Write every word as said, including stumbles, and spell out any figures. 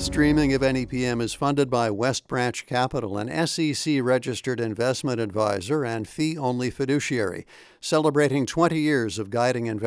Streaming of N E P M is funded by West Branch Capital, an S E C-registered investment advisor and fee-only fiduciary, celebrating twenty years of guiding investors.